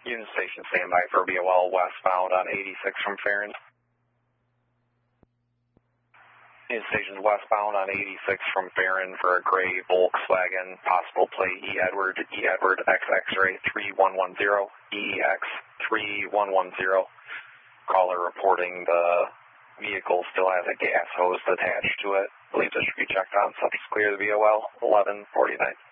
Union Station standby for BOL westbound on 86 from Farron. Union Station westbound on 86 from Farron for a gray Volkswagen, possible plate E. Edward X X-ray 3110, EX 3110. Caller reporting the vehicle still has a gas hose attached to it. Believes it should be checked on. Subject's clear the BOL 1149.